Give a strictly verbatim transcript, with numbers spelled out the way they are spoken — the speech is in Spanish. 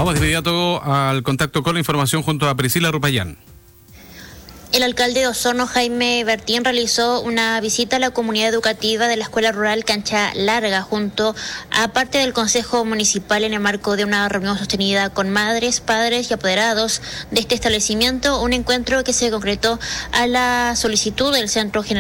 Vamos de inmediato al contacto con la información junto a Priscila Rupayán. El alcalde de Osorno, Jaime Bertín, realizó una visita a la comunidad educativa de la Escuela Rural Cancha Larga, junto a parte del Consejo Municipal, en el marco de una reunión sostenida con madres, padres y apoderados de este establecimiento, un encuentro que se concretó a la solicitud del Centro General